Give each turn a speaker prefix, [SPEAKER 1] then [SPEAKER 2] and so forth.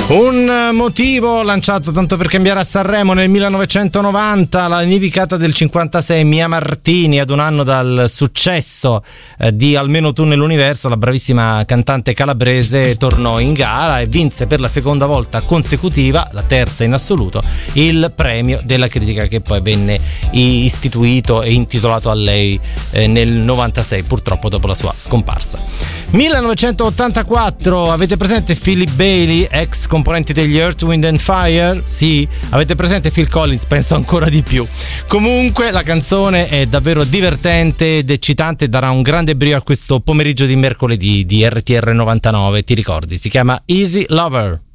[SPEAKER 1] Un motivo lanciato tanto per cambiare a Sanremo nel 1990, la nevicata del 56, Mia Martini, ad un anno dal successo di Almeno tu nell'universo, la bravissima cantante calabrese tornò in gara e vinse per la seconda volta consecutiva, la terza in assoluto, il premio della critica, che poi venne istituito e intitolato a lei nel 96, purtroppo dopo la sua scomparsa. 1984, avete presente Philip Bailey, ex componenti degli Earth, Wind and Fire? Sì. Avete presente Phil Collins? Penso ancora di più. Comunque la canzone è davvero divertente ed eccitante e darà un grande brio a questo pomeriggio di mercoledì di RTR 99. Ti ricordi? Si chiama Easy Lover.